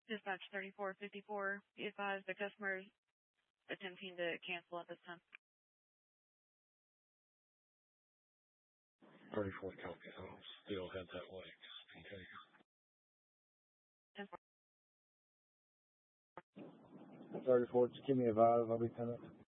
Dispatch 3454, be advised the customer is attempting to cancel at this time. 34 copy. I'll still head that way just in case. 10-4. 34, just give me a vibe. I'll be 10 up.